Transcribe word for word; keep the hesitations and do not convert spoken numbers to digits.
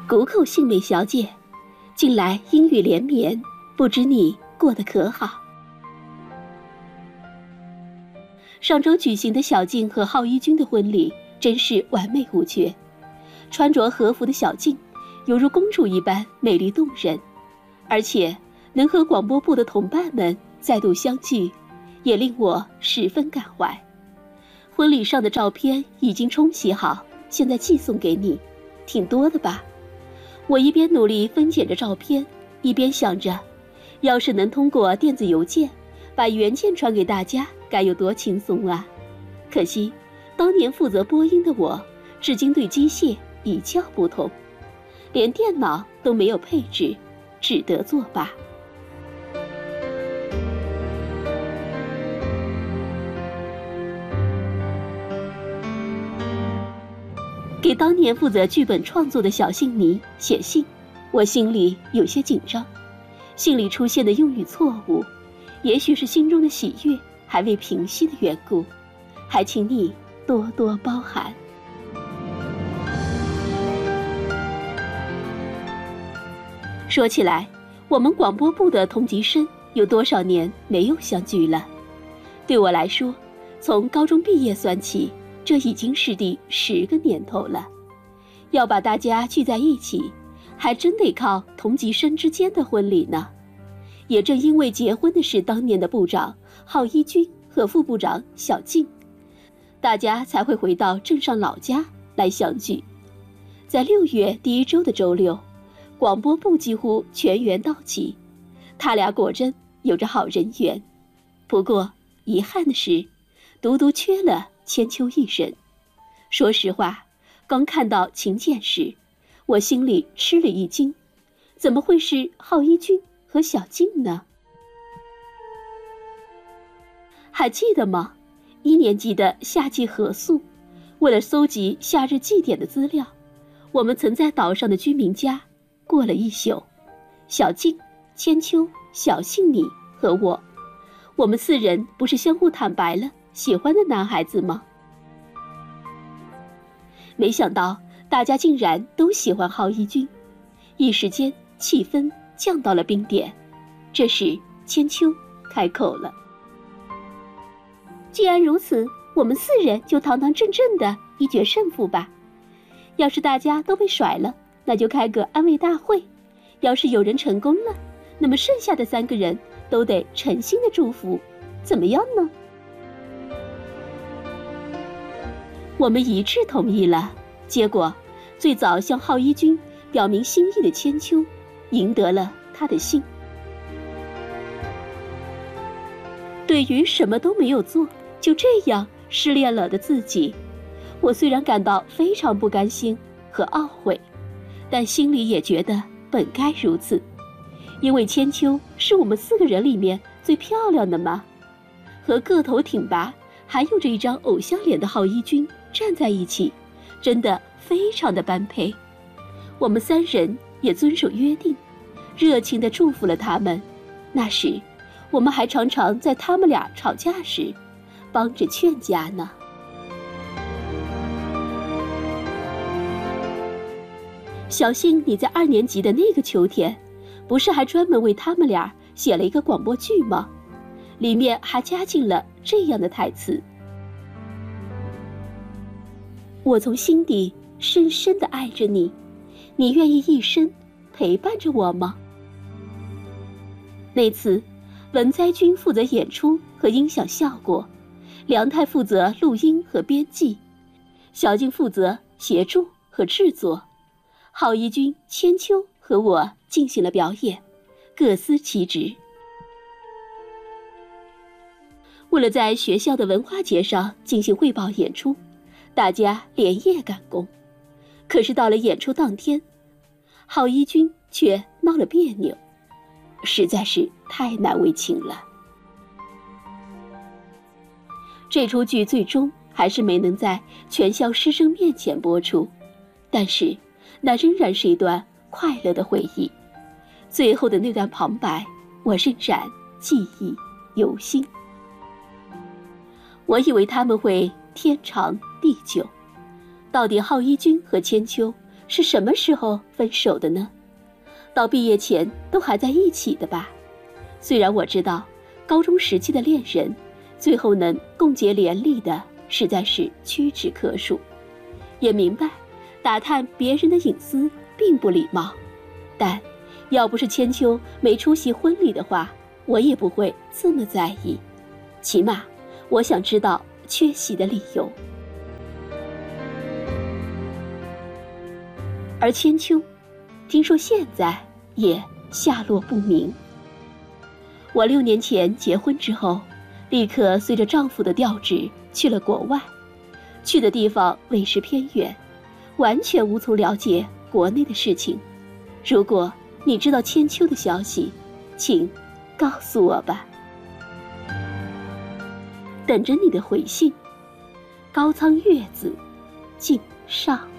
谷口幸美小姐，近来阴雨连绵，不知你过得可好？上周举行的小静和浩一君的婚礼真是完美无缺，穿着和服的小静犹如公主一般美丽动人，而且能和广播部的同伴们再度相聚，也令我十分感怀。婚礼上的照片已经冲洗好，现在寄送给你，挺多的吧？我一边努力分拣着照片，一边想着，要是能通过电子邮件把原件传给大家，该有多轻松啊！可惜，当年负责播音的我，至今对机械一窍不通，连电脑都没有配置，只得作罢。给当年负责剧本创作的小信妮写信，我心里有些紧张，信里出现的用语错误，也许是心中的喜悦还未平息的缘故，还请你多多包涵。说起来，我们广播部的同级生有多少年没有相聚了？对我来说，从高中毕业算起，这已经是第十个年头了。要把大家聚在一起，还真得靠同级生之间的婚礼呢。也正因为结婚的是当年的部长浩一君和副部长小静，大家才会回到镇上老家来相聚。在六月第一周的周六，广播部几乎全员到齐，他俩果真有着好人缘。不过遗憾的是，独独缺了千秋一人。说实话，刚看到请柬时，我心里吃了一惊，怎么会是浩一君和小静呢？还记得吗？一年级的夏季合宿，为了搜集夏日祭典的资料，我们曾在岛上的居民家过了一宿。小静、千秋、小杏你和我，我们四人不是相互坦白了喜欢的男孩子吗？没想到大家竟然都喜欢浩一君，一时间气氛降到了冰点。这时千秋开口了：既然如此，我们四人就堂堂正正的一决胜负吧。要是大家都被甩了，那就开个安慰大会，要是有人成功了，那么剩下的三个人都得诚心的祝福，怎么样呢？我们一致同意了，结果最早向浩一君表明心意的千秋赢得了他的心。对于什么都没有做，就这样失恋了的自己，我虽然感到非常不甘心和懊悔，但心里也觉得本该如此，因为千秋是我们四个人里面最漂亮的嘛，和个头挺拔还有着一张偶像脸的浩一君站在一起，真的非常的般配。我们三人也遵守约定，热情地祝福了他们。那时我们还常常在他们俩吵架时帮着劝架呢。小幸你在二年级的那个秋天，不是还专门为他们俩写了一个广播剧吗？里面还加进了这样的台词：我从心底深深地爱着你，你愿意一生陪伴着我吗？那次文灾君负责演出和音响效果，梁太负责录音和编辑，小静负责协助和制作，浩一君、千秋和我进行了表演，各司其职。为了在学校的文化节上进行汇报演出，大家连夜赶工。可是到了演出当天，浩一君却闹了别扭，实在是太难为情了。这出剧最终还是没能在全校师生面前播出，但是那仍然是一段快乐的回忆。最后的那段旁白，我仍然记忆犹新。我以为他们会天长地久，到底浩一君和千秋是什么时候分手的呢？到毕业前都还在一起的吧？虽然我知道高中时期的恋人最后能共结连理的实在是屈指可数，也明白打探别人的隐私并不礼貌，但要不是千秋没出席婚礼的话，我也不会这么在意。起码我想知道缺席的理由。而千秋听说现在也下落不明。我六年前结婚之后，立刻随着丈夫的调职去了国外，去的地方委实偏远，完全无从了解国内的事情。如果你知道千秋的消息，请告诉我吧。等着你的回信。高仓月子敬上。